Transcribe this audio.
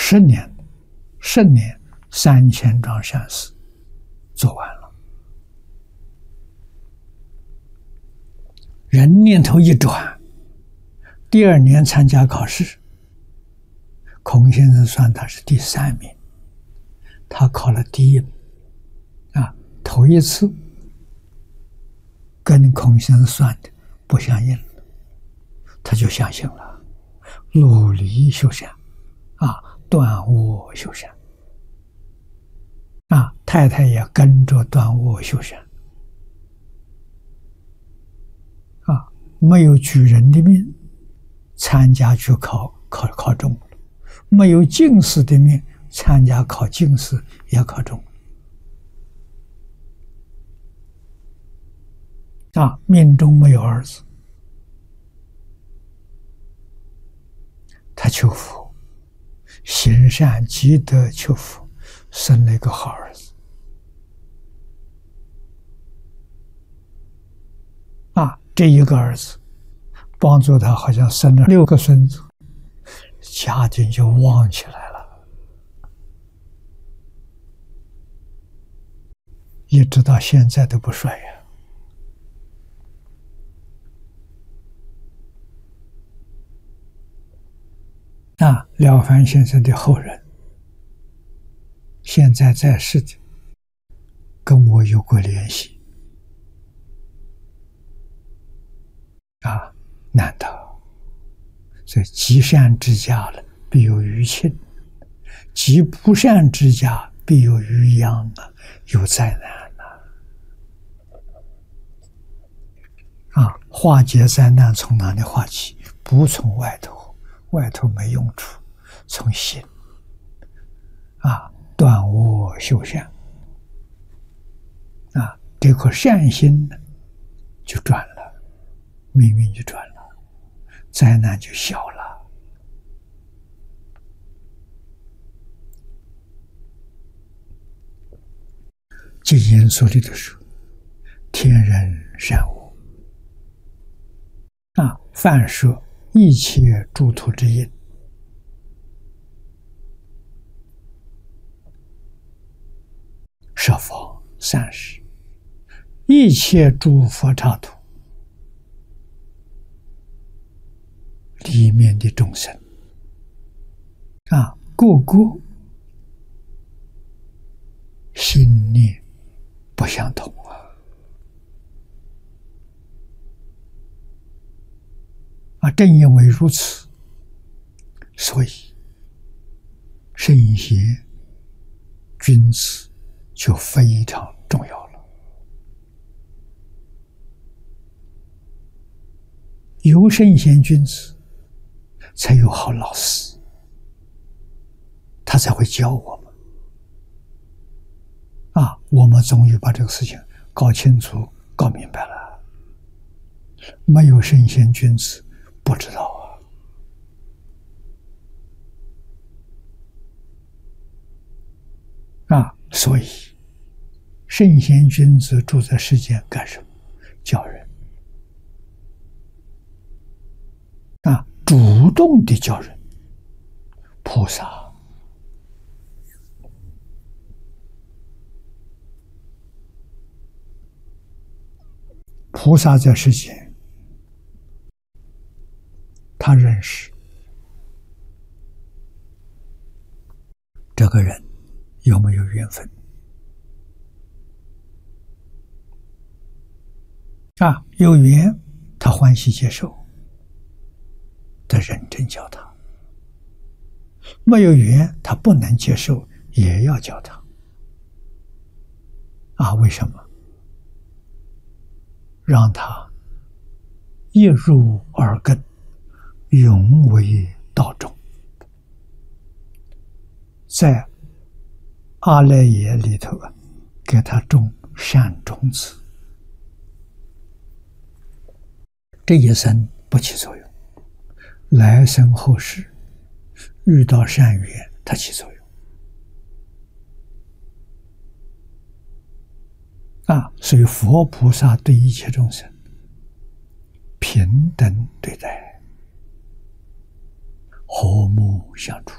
10年，10年3000桩善事做完了。人念头一转，第2年参加考试，孔先生算他是第3名，他考了第1名，头一次跟孔先生算的不相应了，他就相信了，努力修善，断恶修善，太太也跟着断恶修善，没有举人的命，参加去考中了；没有进士的命，参加考进士也考中了。命中没有儿子，他求福，行善积德求福，生了一个好儿子。这一个儿子帮助他，好像生了6个孙子，家庭就旺起来了，一直到现在都不衰呀。了凡先生的后人，现在在世的，跟我有过联系。难得，所以积善之家了，必有余庆；积不善之家，必有余殃有灾难化解灾难从哪里化解？不从外头，外头没用处，从心断恶修善这颗善心就转了，命运就转了，灾难就小了。经言所里的说，天人善恶犯涉一切诸土之因，设法散施一切诸佛刹土里面的众生个个心念不相同正因为如此，所以圣贤君子就非常重要了。有圣贤君子，才有好老师，他才会教我们我们终于把这个事情搞清楚、搞明白了。没有圣贤君子，不知道所以圣贤君子住在世间干什么？教人主动的教人。菩萨在世间，他认识这个人有没有缘分有缘他欢喜接受，他认真教他；没有缘他不能接受，也要教他为什么？让他一入耳根，永为道种，在阿赖耶里头给他种善种子，这一生不起作用，来生后世遇到善缘，它起作用所以佛菩萨对一切众生平等对待，和睦相处